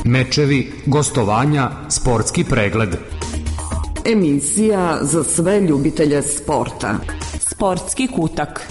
Mečevi, gostovanja, sportski pregled. Emisija za sve ljubitelje sporta. Sportski kutak.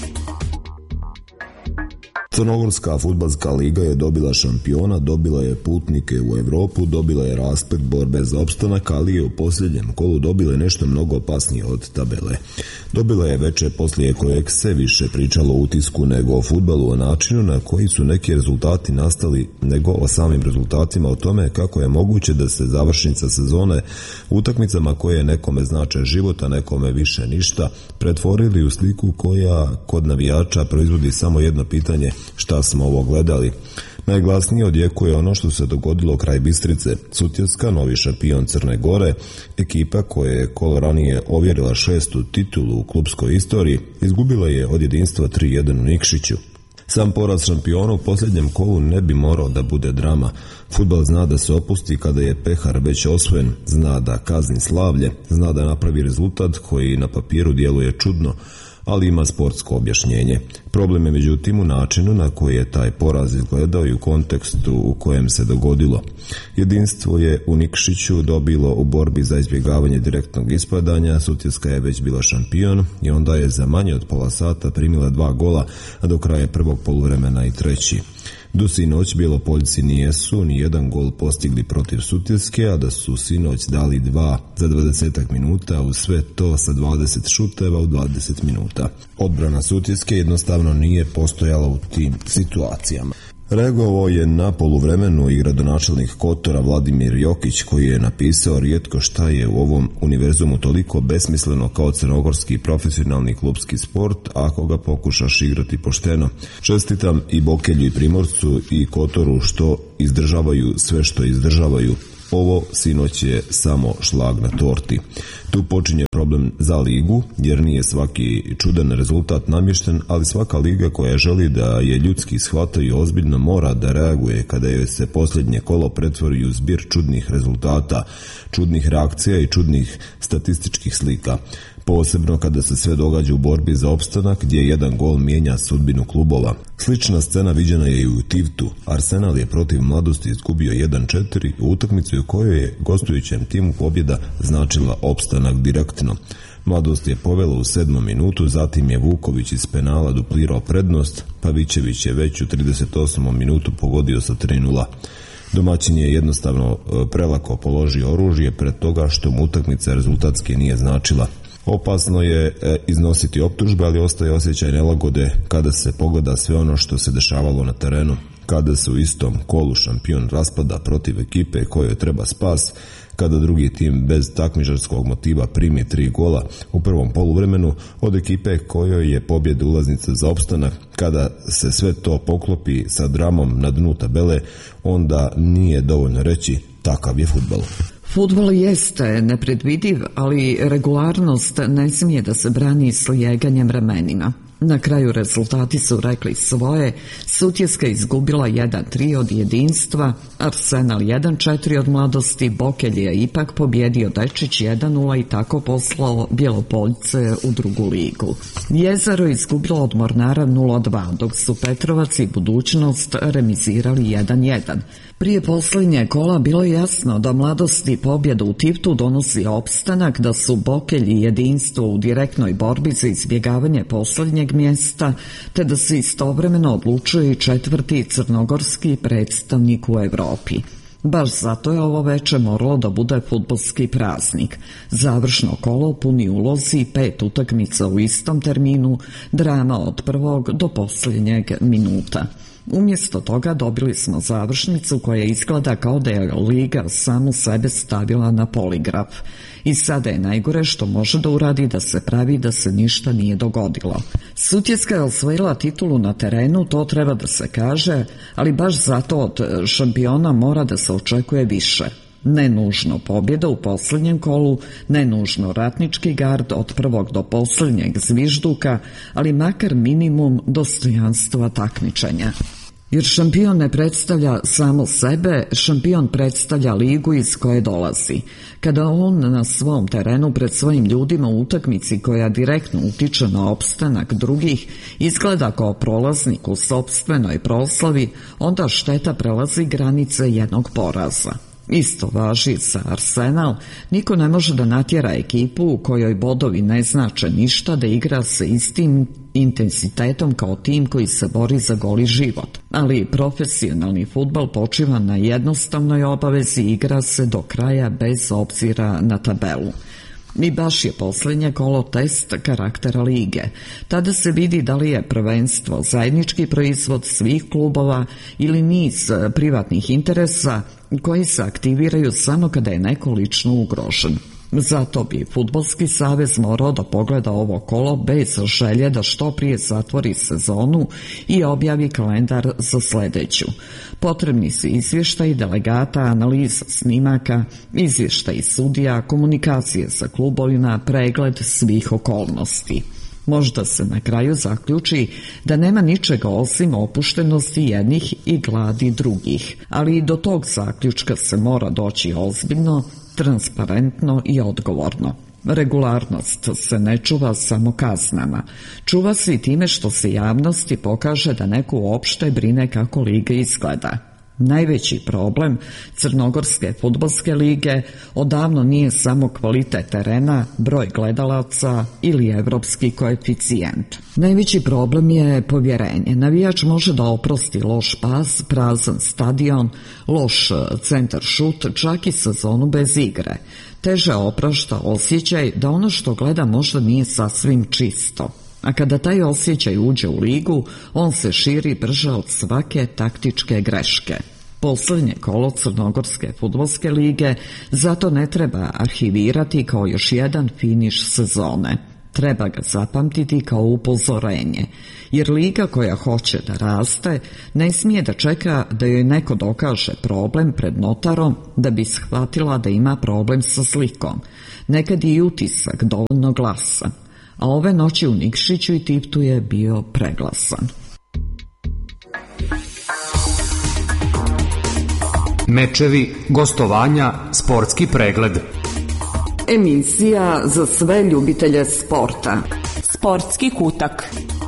Crnogorska fudbalska liga je dobila šampiona, dobila je putnike u Europu, dobila je rasplet borbe za opstanak, ali je u posljednjem kolu dobila nešto mnogo opasnije od tabele. Dobila je veče poslije kojeg se više pričalo o utisku nego o fudbalu, o načinu na koji su neki rezultati nastali, nego o samim rezultatima, o tome kako je moguće da se završnica sezone utakmicama koje nekome znače život, a nekome više ništa, pretvorili u sliku koja kod navijača proizvodi samo jedno pitanje: šta smo ovo gledali? Najglasnije odjekuje ono što se dogodilo kraj Bistrice. Sutjeska, novi šampion Crne Gore, ekipa koja je kolo ranije ovjerila 6. titulu u klubskoj istoriji, izgubila je od jedinstva 3-1 u Nikšiću. Sam poraz šampiona u posljednjem kolu ne bi morao da bude drama. Fudbal zna da se opusti kada je pehar već osvojen, zna da kazni slavlje, zna da napravi rezultat koji na papiru djeluje čudno, ali ima sportsko objašnjenje. Problem je međutim u načinu na koji je taj poraz izgledao i u kontekstu u kojem se dogodilo. Jedinstvo je u Nikšiću dobilo u borbi za izbjegavanje direktnog ispadanja, Sutjeska je već bila šampion i onda je za manje od pola sata primila 2 gola, a do kraja prvog poluvremena i treći. Do sinoć Bjelopoljci nijesu ni jedan gol postigli protiv Sutjeske, a da su sinoć dali 2 za 20 minuta, uz sve to sa 20 šuteva u 20 minuta. Odbrana Sutjeske jednostavno nije postojala u tim situacijama. Reagovao je na poluvremenu i gradonačelnik Kotora Vladimir Jokić, koji je napisao: rijetko šta je u ovom univerzumu toliko besmisleno kao crnogorski profesionalni klubski sport, ako ga pokušaš igrati pošteno. Čestitam i Bokelju i Primorcu i Kotoru što izdržavaju sve što izdržavaju. Ovo sinoć je samo šlag na torti. Tu počinje problem za ligu, jer nije svaki čudan rezultat namješten, ali svaka liga koja želi da je ljudski shvataju ozbiljno mora da reaguje kada joj se posljednje kolo pretvori u zbir čudnih rezultata, čudnih reakcija i čudnih statističkih slika. Posebno kada se sve događa u borbi za opstanak, gdje jedan gol mijenja sudbinu klubova. Slična scena viđena je i u Tivtu. Arsenal je protiv Mladosti izgubio 1-4 u utakmici u kojoj je gostujućem timu pobjeda značila opstanak direktno. Mladost je povela u 7. minutu, zatim je Vuković iz penala duplirao prednost, Pavićević je već u 38. minutu pogodio sa 3-0. Domaćin je jednostavno prelako položio oružje pred toga što mu utakmica rezultatski nije značila. Opasno je iznositi optužbe, ali ostaje osjećaj nelagode kada se pogleda sve ono što se dešavalo na terenu. Kada se u istom kolu šampion raspada protiv ekipe kojoj treba spas, kada drugi tim bez takmičarskog motiva primi 3 gola u prvom poluvremenu od ekipe kojoj je pobjeda ulaznica za opstanak, kada se sve to poklopi sa dramom na dnu tabele, onda nije dovoljno reći takav je fudbal. Fudbal jeste nepredvidiv, ali regularnost ne smije da se brani slijeganjem vremenima. Na kraju rezultati su rekli svoje. Sutjeska izgubila 1-3 od jedinstva, Arsenal 1-4 od Mladosti, Bokelj je ipak pobjedio Dečić 1-0 i tako poslao Bjelopoljce u drugu ligu. Jezero izgubilo od Mornara 0-2, dok su Petrovac i Budućnost remizirali 1-1. Prije posljednje kola bilo je jasno da Mladosti pobjedu u Tivtu donosi opstanak, da su Bokelj i jedinstvo u direktnoj borbi za izbjegavanje posljednjeg mjesta, te da se istovremeno odlučuje i 4. crnogorski predstavnik u Europi. Baš zato je ovo veče moralo da bude fudbalski praznik. Završno kolo, puni ulozi, 5 utakmica u istom terminu, drama od prvog do posljednjeg minuta. Umjesto toga dobili smo završnicu koja izgleda kao da je liga samu sebe stavila na poligraf. I sada je najgore što može da uradi da se pravi da se ništa nije dogodilo. Sutjeska je osvojila titulu na terenu, to treba da se kaže, ali baš zato od šampiona mora da se očekuje više. Ne nužno pobjeda u posljednjem kolu, ne nužno ratnički gard od prvog do posljednjeg zvižduka, ali makar minimum dostojanstva takmičenja. Jer šampion ne predstavlja samo sebe, šampion predstavlja ligu iz koje dolazi. Kada on na svom terenu pred svojim ljudima u utakmici koja direktno utiče na opstanak drugih izgleda kao prolaznik u sopstvenoj proslavi, onda šteta prelazi granice jednog poraza. Isto važi za Arsenal, niko ne može da natjera ekipu u kojoj bodovi ne znače ništa da igra sa istim intenzitetom kao tim koji se bori za goli život. Ali profesionalni fudbal počiva na jednostavnoj obavezi, igra se do kraja bez obzira na tabelu. I baš je posljednje kolo test karaktera lige. Tada se vidi da li je prvenstvo zajednički proizvod svih klubova ili niz privatnih interesa koji se aktiviraju samo kada je neko lično ugrožen. Zato bi Fudbalski savez morao da pogleda ovo kolo bez želje da što prije zatvori sezonu i objavi kalendar za sledeću. Potrebni su izvještaji delegata, analiza snimaka, izvještaji sudija, komunikacije sa klubovima, pregled svih okolnosti. Možda se na kraju zaključi da nema ničega osim opuštenosti jednih i gladi drugih, ali i do tog zaključka se mora doći ozbiljno, transparentno i odgovorno. Regularnost se ne čuva samo kaznama. Čuva se i time što se javnosti pokaže da neko uopšte brine kako liga izgleda. Najveći problem Crnogorske fudbalske lige odavno nije samo kvalitet terena, broj gledalaca ili evropski koeficijent. Najveći problem je povjerenje. Navijač može da oprosti loš pas, prazan stadion, loš centar šut, čak i sezonu bez igre. Teže oprašta osjećaj da ono što gleda možda nije sasvim čisto. A kada taj osjećaj uđe u ligu, on se širi brže od svake taktičke greške. Poslednje kolo Crnogorske fudbalske lige zato ne treba arhivirati kao još jedan finiš sezone. Treba ga zapamtiti kao upozorenje, jer liga koja hoće da raste ne smije da čeka da joj neko dokaže problem pred notarom da bi shvatila da ima problem sa slikom. Nekad je i utisak dovoljno glasan, a ove noći u Nikšiću i Tivtu je bio preglasan. Mečevi, gostovanja, sportski pregled. Emisija za sve ljubitelje sporta. Sportski kutak.